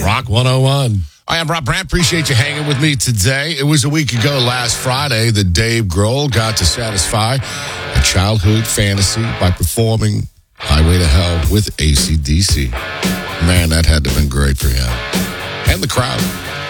Rock 101. I am Rob Brandt. Appreciate you hanging with me today. It was a week ago last Friday that Dave Grohl got to satisfy a childhood fantasy by performing Highway to Hell with AC/DC. Man, that had to have been great for him. And the crowd.